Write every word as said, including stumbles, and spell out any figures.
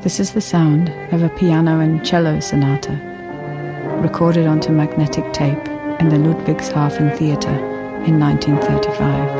This is the sound of a piano and cello sonata, recorded onto magnetic tape in the Ludwigshafen Theatre in nineteen thirty-five.